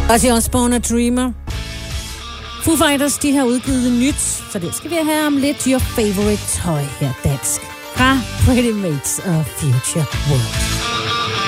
Ozzy Osbourne og Dreamer. Foo Fighters, de har udgivet nyt, så det skal vi have om lidt. Your Favorite Toy her dansk. Fra Pretty Mates of Future World.